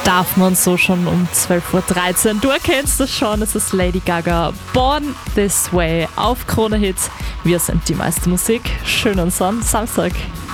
darf man so schon um 12.13 Uhr. Du erkennst das schon, es ist Lady Gaga, Born This Way auf Krone Hits. Wir sind die meiste Musik. Schönen Samstag.